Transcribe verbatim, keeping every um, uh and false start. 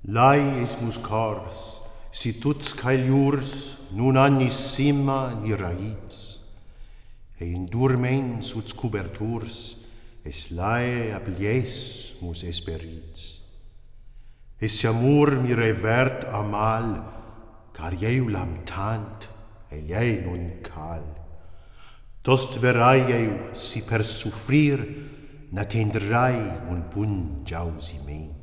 Lai es mus cors, si tuts cailiurs nun annis sima ni raiz, e in durmens uts coberturs es lae ablies mus esperiz. Es amur mi revert amal, car eu lam tant, e lei non cal. Tost verai eu si per suffrir n'attendrai mon bun giausi men.